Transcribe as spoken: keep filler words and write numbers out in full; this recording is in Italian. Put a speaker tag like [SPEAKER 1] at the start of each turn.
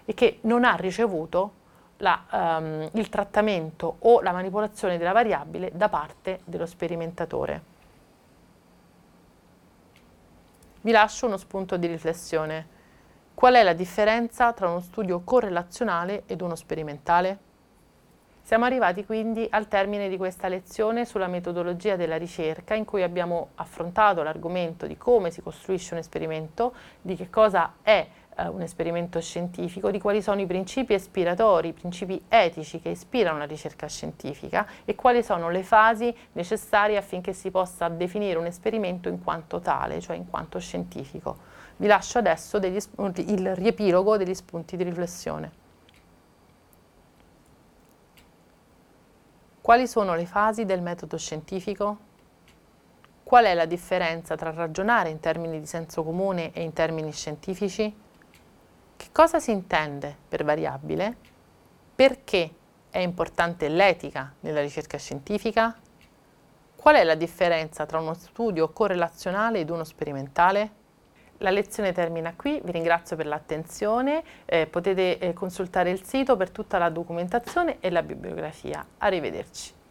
[SPEAKER 1] e che non ha ricevuto la, um, il trattamento o la manipolazione della variabile da parte dello sperimentatore. Vi lascio uno spunto di riflessione. Qual è la differenza tra uno studio correlazionale ed uno sperimentale? Siamo arrivati quindi al termine di questa lezione sulla metodologia della ricerca, in cui abbiamo affrontato l'argomento di come si costruisce un esperimento, di che cosa è eh, un esperimento scientifico, di quali sono i principi ispiratori, i principi etici che ispirano la ricerca scientifica e quali sono le fasi necessarie affinché si possa definire un esperimento in quanto tale, cioè in quanto scientifico. Vi lascio adesso degli, il riepilogo degli spunti di riflessione. Quali sono le fasi del metodo scientifico? Qual è la differenza tra ragionare in termini di senso comune e in termini scientifici? Che cosa si intende per variabile? Perché è importante l'etica nella ricerca scientifica? Qual è la differenza tra uno studio correlazionale ed uno sperimentale? La lezione termina qui, vi ringrazio per l'attenzione, eh, potete eh, consultare il sito per tutta la documentazione e la bibliografia. Arrivederci.